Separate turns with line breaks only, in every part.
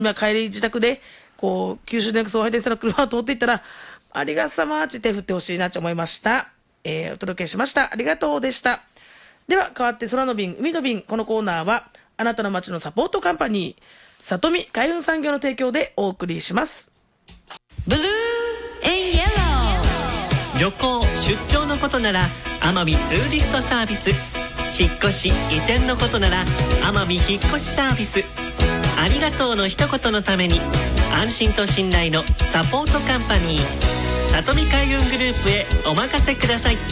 今帰り自宅でこう九州電力送配電線の車が通っていったら、ありがさまーち手振ってほしいなと思いました。お届けしました。ありがとうでした。では変わって空の便海の便、このコーナーはあなたの街のサポートカンパニーさとみ海運産業の提供でお送りします。
ブルーエンイエロー。旅行出張のことなら奄美ツーリストサービス、引っ越し移転のことなら奄美引っ越しサービス。ありがとうの一言のために安心と信頼のサポートカンパニーさとみ海運グループへお任せください。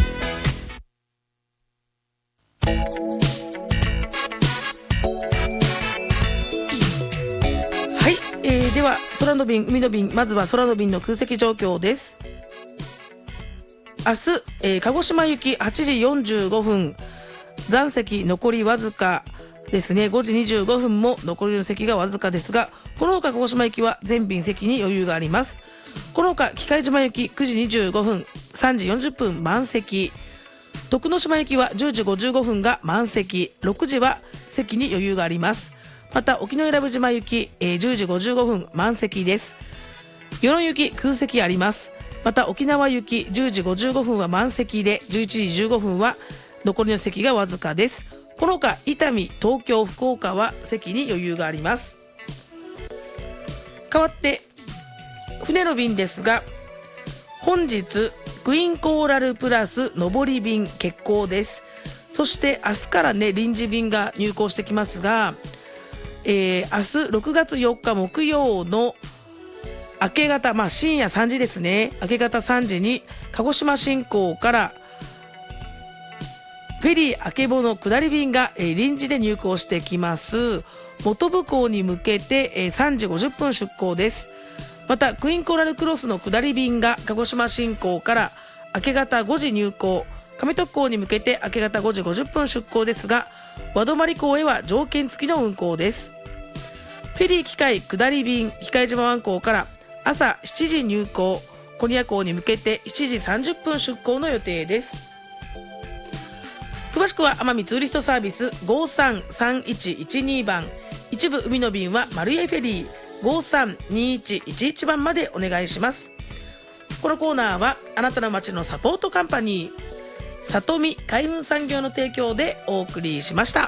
はい、では空の便海の便、まずは空の便の空席状況です。明日、鹿児島行き8時45分、残席残りわずかですね。5時25分も残りの席がわずかですが、この他鹿児島行きは全便席に余裕があります。この他喜界島行き9時25分3時40分満席、徳之島行きは10時55分が満席、6時は席に余裕があります。また沖永良部島行き、10時55分満席です。与論行き空席あります。また沖縄行き10時55分は満席で、11時15分は残りの席がわずかです。この他伊丹、東京、福岡は席に余裕があります。代わって船の便ですが、本日クイーンコーラルプラス上り便欠航です。そして明日からね臨時便が入港してきますが、明日6月4日木曜の明け方、深夜3時ですね、明け方3時に鹿児島新港からフェリーあけぼの下り便が臨時で入港してきます。本部港に向けて3時50分出港です。またクイーンコーラルクロスの下り便が鹿児島新港から明け方5時入港、上徳港に向けて明け方5時50分出港ですが、和泊港へは条件付きの運航です。フェリー機械下り便喜界島湾港から朝7時入港、古仁屋港に向けて7時30分出港の予定です。詳しくは奄美ツーリストサービス533112番、一部海の便はマルエフェリー532111番までお願いします。このコーナーはあなたの街のサポートカンパニーさとみ海運産業の提供でお送りしました。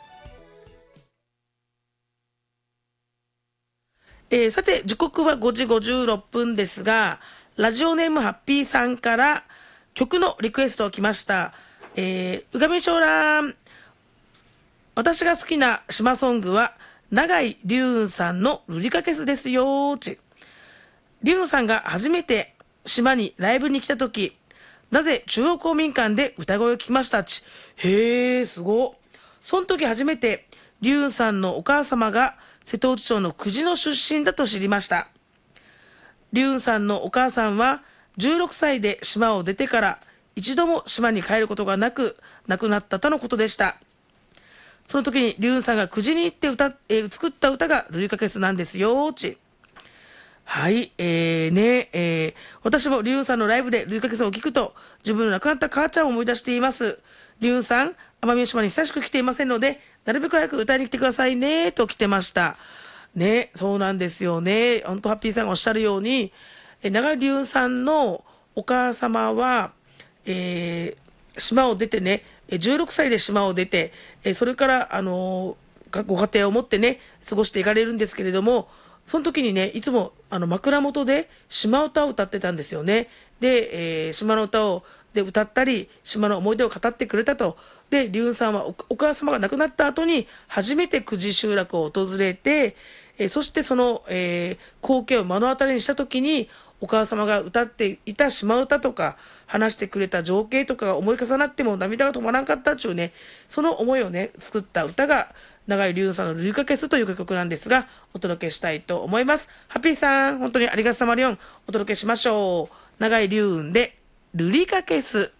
さて時刻は5時56分ですが、ラジオネームハッピーさんから曲のリクエストが来ました。うがみしょうらん、私が好きな島ソングは永井龍雲さんのルリカケスですよち。龍雲さんが初めて島にライブに来た時、なぜ中央公民館で歌声を聞きましたち。へーすご。その時初めて龍雲さんのお母様が瀬戸内町の久慈の出身だと知りました。龍雲さんのお母さんは16歳で島を出てから一度も島に帰ることがなく亡くなったとのことでした。その時に龍雲さんが久慈に行って作った歌がルリカケスなんですよち。はい、私も龍雲さんのライブでルリカケスを聞くと自分の亡くなった母ちゃんを思い出しています。龍雲さん、奄美大島に久しく来ていませんのでなるべく早く歌いに来てくださいねと来てましたね。そうなんですよね。本当ハッピーさんがおっしゃるように、長井龍雲さんのお母様は島を出てね、16歳で島を出て、それからご家庭を持ってね過ごしていかれるんですけれども、その時にねいつも枕元で島歌を歌ってたんですよね。で、島の歌を歌ったり島の思い出を語ってくれたと。で龍雲さんは お母様が亡くなった後に初めて久慈集落を訪れて、そしてその、光景を目の当たりにした時にお母様が歌っていた島歌とか話してくれた情景とかが思い重なっても涙が止まらんかったっていうね、その思いをね作った歌が永井龍雲さんのルリカケスという曲なんですが、お届けしたいと思います。ハッピーさん本当にありがとうさまりょん、お届けしましょう。永井龍雲でルリカケス。